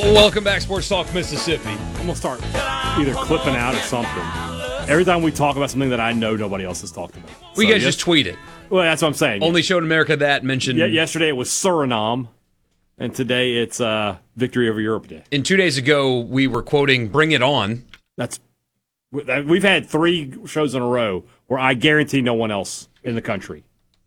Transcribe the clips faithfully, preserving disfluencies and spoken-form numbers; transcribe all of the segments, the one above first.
Welcome back, Sports Talk Mississippi. I'm going to start either clipping out or something. Every time we talk about something that I know nobody else has talked about. We so guys yes, just tweet it. Well, that's what I'm saying. Only showed America that mentioned. Yeah, yesterday it was Suriname, and today it's uh, Victory Over Europe Day. And two days ago, we were quoting Bring It On. That's We've had three shows in a row where I guarantee no one else in the country.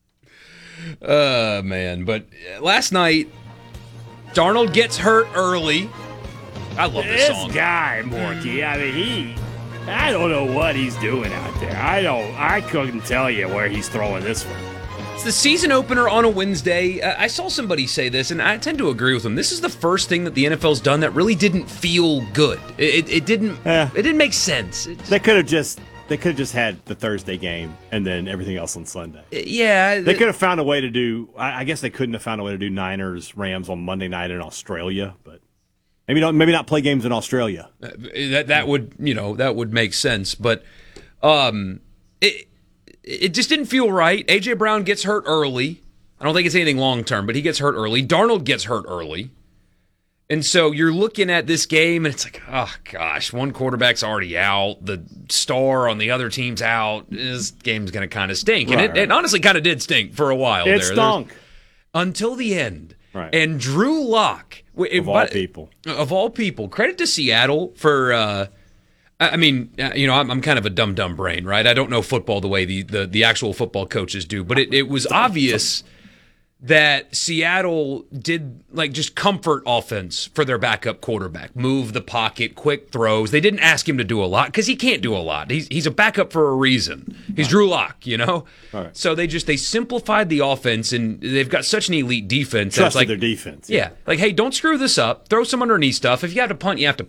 Uh, man. But last night, Darnold gets hurt early. I love this, this song. This guy, Morky, I mean, he, I don't know what he's doing out there. I don't, I couldn't tell you where he's throwing this from. It's the season opener on a Wednesday. Uh, I saw somebody say this, and I tend to agree with them. This is the first thing that the N F L's done that really didn't feel good. It, it, it didn't. Yeah. It didn't make sense. It's, they could have just. They could have just had the Thursday game and then everything else on Sunday. Yeah. They could have found a way to do. I, I guess they couldn't have found a way to do Niners Rams on Monday night in Australia, but maybe not. Maybe not play games in Australia. Uh, that that would you know that would make sense, but um, it it just didn't feel right. A J Brown gets hurt early. I don't think it's anything long term, but he gets hurt early. Darnold gets hurt early. And so you're looking at this game, and it's like, oh, gosh, one quarterback's already out. The star on the other team's out. This game's going to kind of stink. And right, it, right. it honestly kind of did stink for a while it there. It stunk. There's, until the end. Right. And Drew Lock. Of all people. Of all people. Credit to Seattle for, uh, I mean, you know, I'm, I'm kind of a dumb-dumb brain, right? I don't know football the way the, the, the actual football coaches do. But it, it was obvious that Seattle did like just comfort offense for their backup quarterback. Move the pocket, quick throws. They didn't ask him to do a lot because he can't do a lot. He's he's a backup for a reason. He's Drew Lock, you know? Right. So they just they simplified the offense, and they've got such an elite defense. Trusted like, their defense. Yeah. yeah. Like, hey, don't screw this up. Throw some underneath stuff. If you have to punt, you have to